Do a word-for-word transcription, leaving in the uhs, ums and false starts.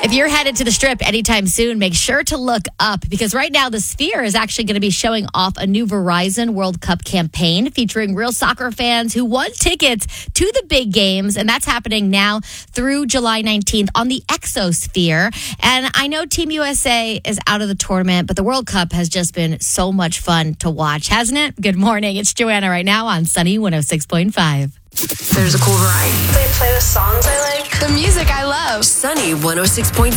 If you're headed to the Strip anytime soon, make sure to look up because right now the Sphere is actually going to be showing off a new Verizon World Cup campaign featuring real soccer fans who won tickets to the big games. And that's happening now through July nineteenth on the Exosphere. And I know Team U S A is out of the tournament, but the World Cup has just been so much fun to watch, hasn't it? Good morning. It's Joanna right now on Sunny one oh six point five. There's a cool variety. They play the songs I like. The music I love. Sunny one oh six point five.